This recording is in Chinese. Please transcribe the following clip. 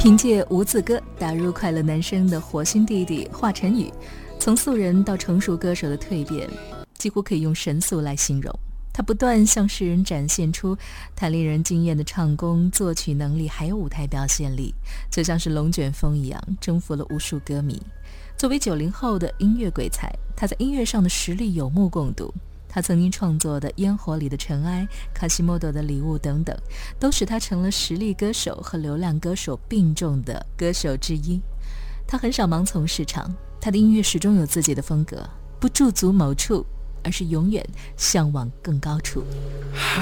凭借《无字歌》打入快乐男声的火星弟弟华晨宇，从素人到成熟歌手的蜕变，几乎可以用神速来形容。他不断向世人展现出他令人惊艳的唱功、作曲能力，还有舞台表现力，就像是龙卷风一样，征服了无数歌迷。作为90后的音乐鬼才，他在音乐上的实力有目共睹。他曾经创作的《烟火里的尘埃》、卡西莫多的礼物等等，都使他成了实力歌手和流量歌手并重的歌手之一。他很少盲从市场，他的音乐始终有自己的风格，不驻足某处，而是永远向往更高处。